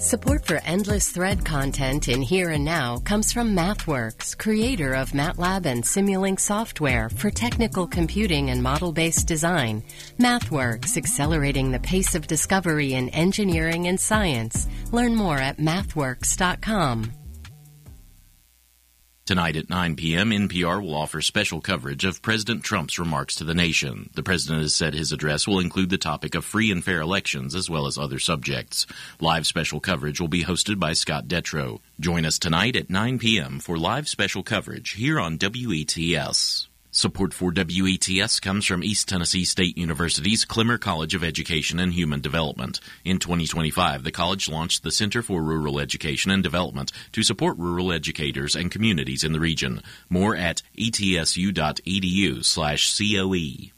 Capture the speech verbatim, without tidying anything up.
Support for Endless Thread content in Here and Now comes from MathWorks, creator of MATLAB and Simulink software for technical computing and model-based design. MathWorks, accelerating the pace of discovery in engineering and science. Learn more at mathworks dot com. Tonight at nine p.m., N P R will offer special coverage of President Trump's remarks to the nation. The president has said his address will include the topic of free and fair elections as well as other subjects. Live special coverage will be hosted by Scott Detrow. Join us tonight at nine p.m. for live special coverage here on W E T S. Support for W E T S comes from East Tennessee State University's Clemmer College of Education and Human Development. In twenty twenty-five, the college launched the Center for Rural Education and Development to support rural educators and communities in the region. More at etsu dot edu slash COE.